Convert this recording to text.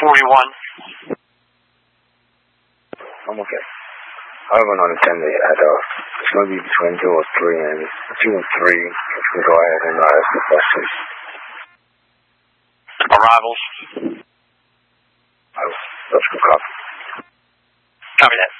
241. I'm okay. I have an unattended at it's going to be between 2 or 3 and 2 and 3. You can go ahead and ask the questions. Arrivals. That's good copy. Copy that.